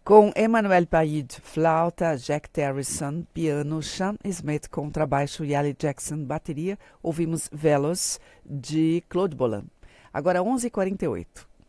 Com Emmanuel Paid, flauta, Jack Terrison, piano, Sean Smith, contrabaixo e Ali Jackson, bateria, ouvimos Veloz, de Claude Bolland. Agora 11h48.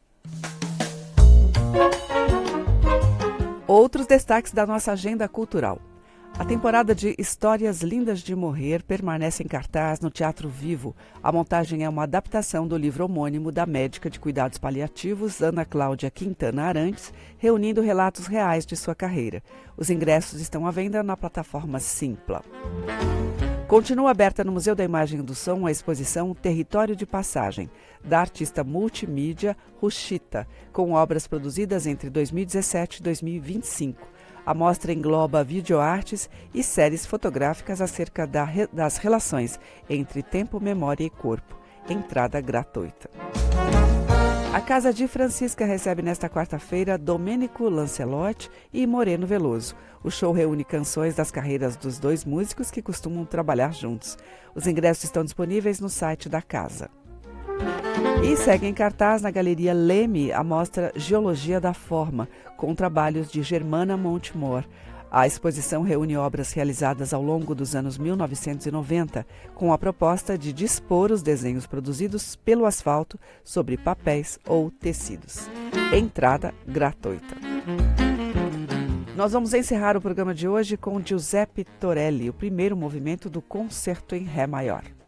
Outros destaques da nossa agenda cultural. A temporada de Histórias Lindas de Morrer permanece em cartaz no Teatro Vivo. A montagem é uma adaptação do livro homônimo da médica de cuidados paliativos Ana Cláudia Quintana Arantes, reunindo relatos reais de sua carreira. Os ingressos estão à venda na plataforma Simpla. Continua aberta no Museu da Imagem e do Som a exposição Território de Passagem, da artista multimídia Rushita, com obras produzidas entre 2017 e 2025. A mostra engloba videoartes e séries fotográficas acerca das relações entre tempo, memória e corpo. Entrada gratuita. A Casa de Francisca recebe nesta quarta-feira Domênico Lancelotti e Moreno Veloso. O show reúne canções das carreiras dos dois músicos que costumam trabalhar juntos. Os ingressos estão disponíveis no site da casa. E segue em cartaz na Galeria Leme a mostra Geologia da Forma, com trabalhos de Germana Montemor. A exposição reúne obras realizadas ao longo dos anos 1990, com a proposta de dispor os desenhos produzidos pelo asfalto sobre papéis ou tecidos. Entrada gratuita. Nós vamos encerrar o programa de hoje com Giuseppe Torelli, o primeiro movimento do Concerto em Ré Maior.